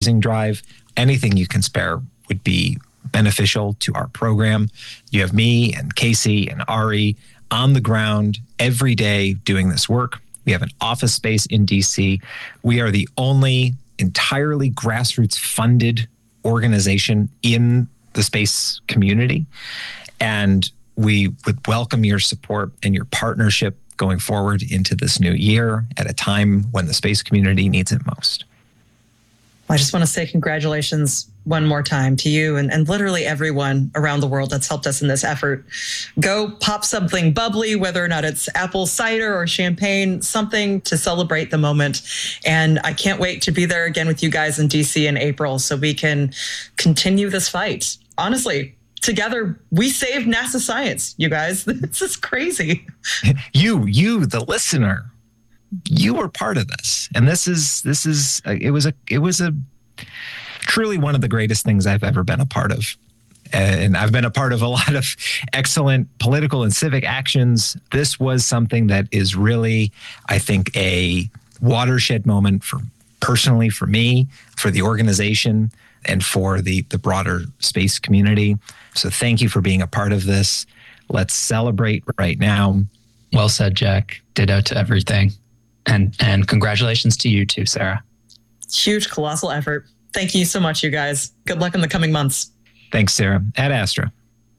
fundraising drive. Anything you can spare would be beneficial to our program. You have me and Casey and Ari on the ground every day doing this work. We have an office space in DC. We are the only entirely grassroots funded organization in the space community. And we would welcome your support and your partnership going forward into this new year at a time when the space community needs it most. I just want to say congratulations one more time to you and literally everyone around the world that's helped us in this effort. Go pop something bubbly, whether or not it's apple cider or champagne, something to celebrate the moment. And I can't wait to be there again with you guys in DC in April so we can continue this fight. Honestly, together, we saved NASA science, you guys. This is crazy. You, the listener, you were part of this. And it was a truly one of the greatest things I've ever been a part of. And I've been a part of a lot of excellent political and civic actions. This was something that is really, I think, a watershed moment personally for me, for the organization, and for the broader space community. So thank you for being a part of this. Let's celebrate right now. Well said, Jack. Ditto to everything. And congratulations to you too, Sarah. Huge, colossal effort. Thank you so much, you guys. Good luck in the coming months. Thanks, Sarah. Ad Astra.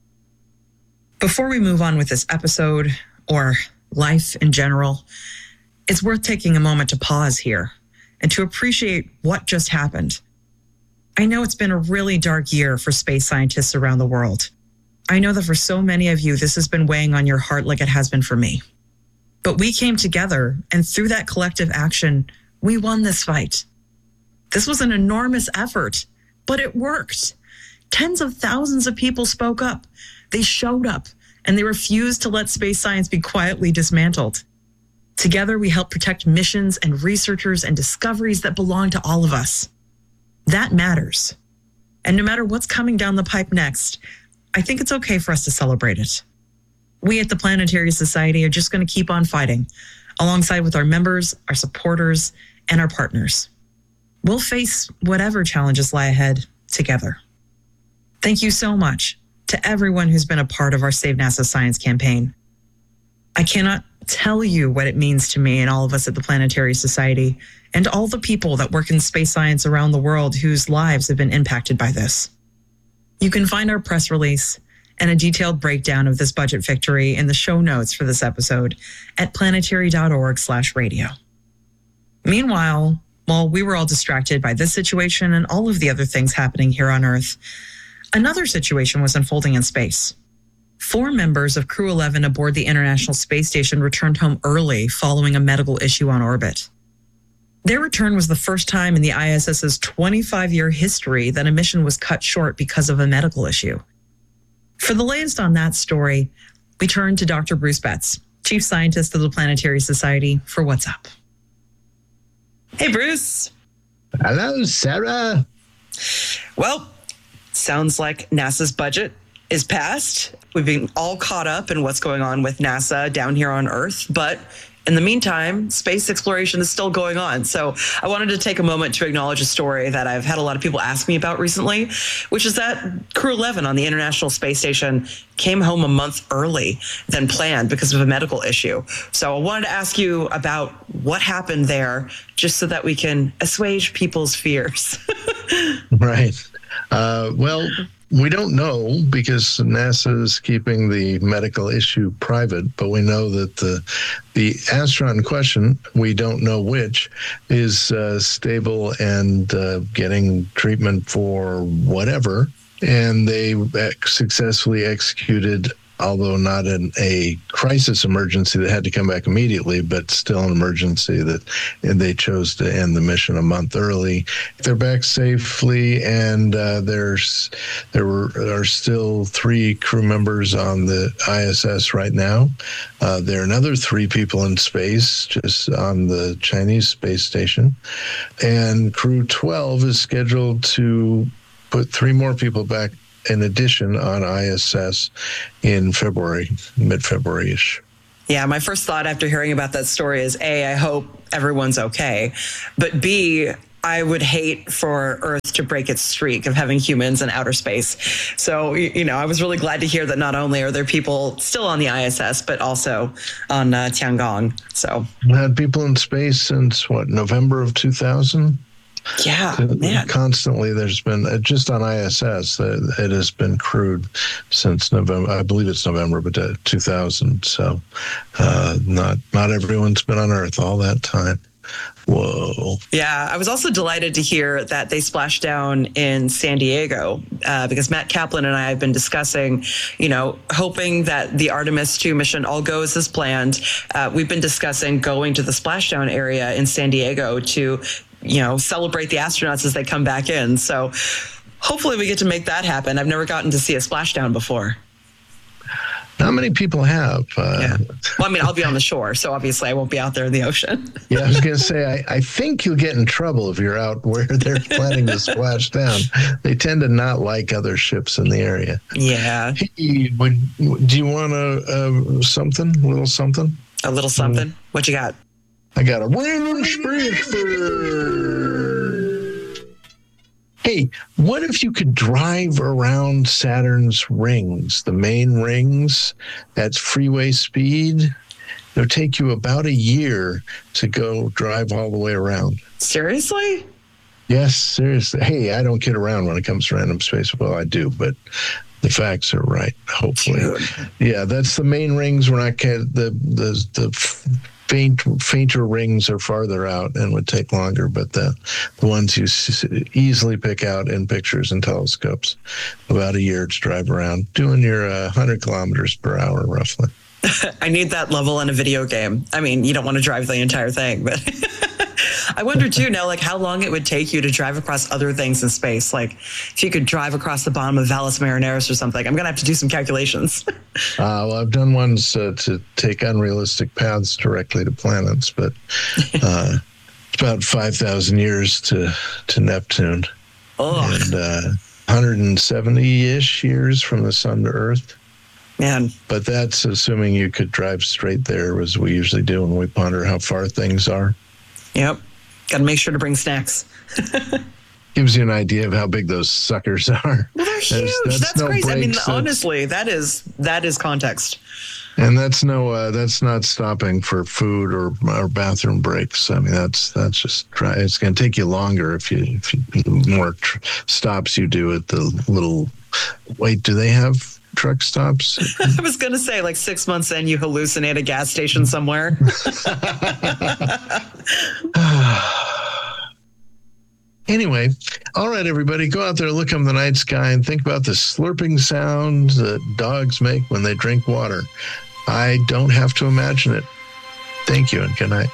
Before we move on with this episode or life in general, it's worth taking a moment to pause here and to appreciate what just happened. I know it's been a really dark year for space scientists around the world. I know that for so many of you, this has been weighing on your heart like it has been for me. But we came together, and through that collective action, we won this fight. This was an enormous effort, but it worked. Tens of thousands of people spoke up. They showed up, and they refused to let space science be quietly dismantled. Together, we helped protect missions and researchers and discoveries that belong to all of us. That matters. And no matter what's coming down the pipe next, I think it's okay for us to celebrate it. We at the Planetary Society are just going to keep on fighting, alongside with our members, our supporters, and our partners. We'll face whatever challenges lie ahead together. Thank you so much to everyone who's been a part of our Save NASA Science campaign. I cannot tell you what it means to me and all of us at the Planetary Society and all the people that work in space science around the world whose lives have been impacted by this. You can find our press release and a detailed breakdown of this budget victory in the show notes for this episode at planetary.org/radio. Meanwhile, while we were all distracted by this situation and all of the other things happening here on Earth, another situation was unfolding in space. 4 members of Crew 11 aboard the International Space Station returned home early following a medical issue on orbit. Their return was the first time in the ISS's 25-year history that a mission was cut short because of a medical issue. For the latest on that story, we turn to Dr. Bruce Betts, Chief Scientist of the Planetary Society, for What's Up. Hey, Bruce. Hello, Sarah. Well, sounds like NASA's budget is passed. We've been all caught up in what's going on with NASA down here on Earth, but in the meantime, space exploration is still going on. So I wanted to take a moment to acknowledge a story that I've had a lot of people ask me about recently, which is that Crew 11 on the International Space Station came home a month early than planned because of a medical issue. So I wanted to ask you about what happened there, just so that we can assuage people's fears. Right. Well, we don't know because NASA is keeping the medical issue private, but we know that the astronaut in question, we don't know which, is stable and getting treatment for whatever. And they successfully executed, although not in a crisis emergency that had to come back immediately, but still an emergency and they chose to end the mission a month early. They're back safely, and there are still 3 crew members on the ISS right now. There are another 3 people in space, just on the Chinese space station. And Crew 12 is scheduled to put 3 more people back in addition on ISS in February, mid-February-ish. Yeah, my first thought after hearing about that story is, A, I hope everyone's okay. But B, I would hate for Earth to break its streak of having humans in outer space. So, I was really glad to hear that not only are there people still on the ISS, but also on Tiangong. So we had people in space since November of 2000? Yeah, man. Constantly, there's been just on ISS. It has been crewed since November. I believe it's November, but 2000. So, not everyone's been on Earth all that time. Whoa. Yeah, I was also delighted to hear that they splashed down in San Diego because Matt Kaplan and I have been discussing, hoping that the Artemis 2 mission all goes as planned. We've been discussing going to the splashdown area in San Diego to, celebrate the astronauts as they come back in. So hopefully we get to make that happen. I've never gotten to see a splashdown before. Not many people have. Yeah. Well, I'll be on the shore, so obviously I won't be out there in the ocean. Yeah, I was going to say, I think you'll get in trouble if you're out where they're planning to splash down. They tend to not like other ships in the area. Yeah. Hey, do you want a little something? A little something? What you got? I got a random space. Hey, what if you could drive around Saturn's rings, the main rings, at freeway speed? It'll take you about a year to go drive all the way around. Seriously? Yes, seriously. Hey, I don't kid around when it comes to random space. Well, I do, but the facts are right, hopefully. Dude. Yeah, that's the main rings. We're not the fainter rings are farther out and would take longer, but the ones you easily pick out in pictures and telescopes, about a year to drive around, doing your 100 kilometers per hour, roughly. I need that level in a video game. You don't want to drive the entire thing, but I wonder too now, how long it would take you to drive across other things in space. If you could drive across the bottom of Valles Marineris or something, I'm going to have to do some calculations. Well, I've done ones to take unrealistic paths directly to planets, but it's about 5,000 years to Neptune. Oh. And 170-ish years from the sun to Earth. Man. But that's assuming you could drive straight there, as we usually do when we ponder how far things are. Yep. Got to make sure to bring snacks. Gives you an idea of how big those suckers are. Well, they're huge. That's crazy. Honestly, that is context. And that's not stopping for food or bathroom breaks. That's just try. It's going to take you longer if you more stops you do at the little. Wait, do they have truck stops? I was going to say 6 months in, you hallucinate a gas station somewhere. Anyway, all right, everybody, go out there, look up the night sky, and think about the slurping sound that dogs make when they drink water. I don't have to imagine it. Thank you, and good night.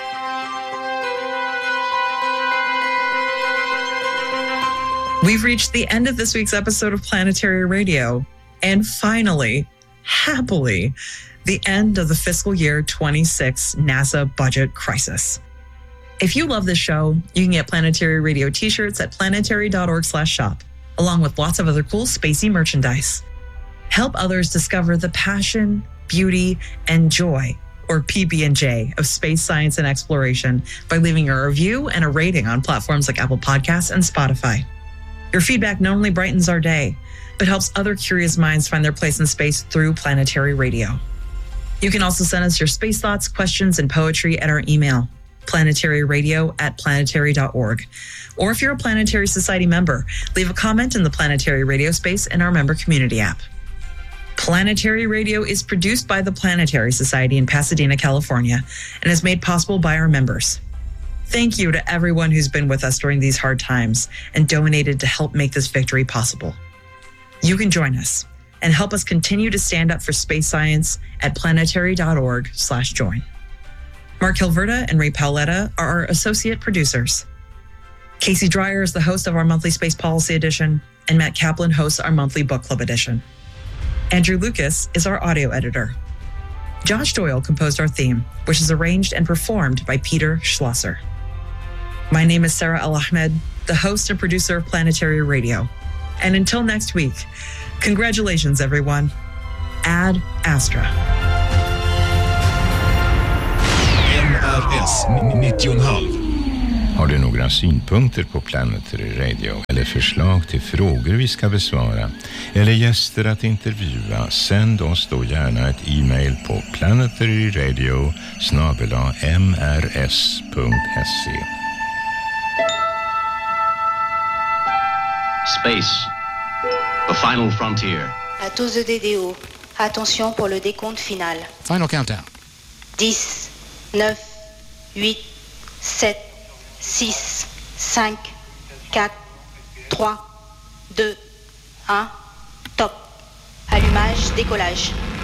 We've reached the end of this week's episode of Planetary Radio, and finally, happily, the end of the fiscal year 26 NASA budget crisis. If you love this show, you can get Planetary Radio t-shirts at planetary.org/shop, along with lots of other cool spacey merchandise. Help others discover the passion, beauty, and joy, or PB&J, of space science and exploration by leaving a review and a rating on platforms like Apple Podcasts and Spotify. Your feedback not only brightens our day, but helps other curious minds find their place in space through Planetary Radio. You can also send us your space thoughts, questions, and poetry at our email, planetaryradio@planetary.org. Or if you're a Planetary Society member, leave a comment in the Planetary Radio space in our member community app. Planetary Radio is produced by the Planetary Society in Pasadena, California, and is made possible by our members. Thank you to everyone who's been with us during these hard times and donated to help make this victory possible. You can join us and help us continue to stand up for space science at planetary.org/join. Mark Hilverda and Ray Paoletta are our associate producers. Casey Dreyer is the host of our monthly Space Policy Edition, and Matt Kaplan hosts our monthly Book Club Edition. Andrew Lucas is our audio editor. Josh Doyle composed our theme, which is arranged and performed by Peter Schlosser. My name is Sarah El-Ahmed, the host and producer of Planetary Radio. And until next week, congratulations, everyone. Ad Astra. NRS 90,5. Har du några synpunkter på Planetary Radio eller förslag till frågor vi ska besvara eller gäster att intervjua, sänd oss då gärna ett e-mail på planetaryradio@mrs.se. Space, the final frontier. À tous de DDO, attention pour le décompte final. Final countdown. 10, 9, 8, 7, 6, 5, 4, 3, 2, 1, top. Allumage, décollage.